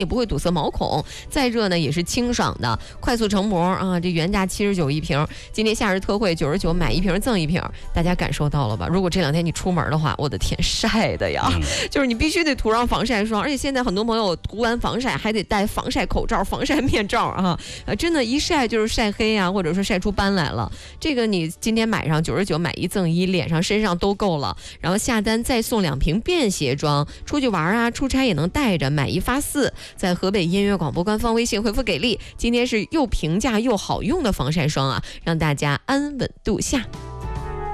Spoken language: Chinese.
也不会堵塞毛孔，再热呢也是清爽的，快速成膜啊！这原价79一瓶，今天夏日特惠99买一瓶赠一瓶，大家感受到了吧？如果这2天你出门的话，我的天，晒的呀，就是你必须得涂上防晒霜，而且现在很多朋友涂完防晒还得戴防晒口罩、防晒面罩啊，真的，一晒就是晒黑啊，或者说晒出斑来了。这个你今天买上99买1赠1，脸上身上都够了，然后下单再送2瓶便携装，出去玩啊、出差也能带着，买1发4。在河北音乐广播官方微信回复给力，今天是又平价又好用的防晒霜啊，让大家安稳度夏。